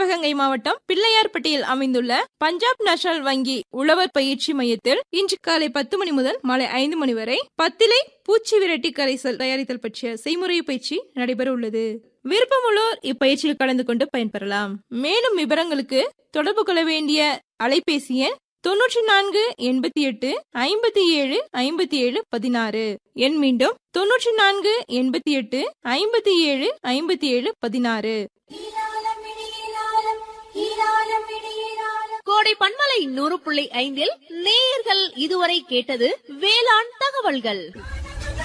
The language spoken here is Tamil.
சிவகங்கை மாவட்டம் பிள்ளையார்பட்டியில் அமைந்துள்ள பஞ்சாப் நேஷனல் வங்கி உழவர் பயிற்சி மையத்தில் இன்று காலை 10 மணி முதல் மாலை 5 மணி வரை பத்திலை பூச்சி விரட்டி கரைசல் தயாரித்தல் பற்றிய செய்முறை பயிற்சி நடைபெற உள்ளது. விருப்பமுள்ளோர் இப்பயிற்சியில் கலந்து கொண்டு பயன்பெறலாம். மேலும் விவரங்களுக்கு தொடர்பு கொள்ள வேண்டிய அலைபேசி எண் 94 88 57 57 16. எண் மீண்டும் 94 88 57 57 16. கோடை பண்பலை 100.5 நேயர்கள் இதுவரை கேட்டது வேளாண் தகவல்கள்.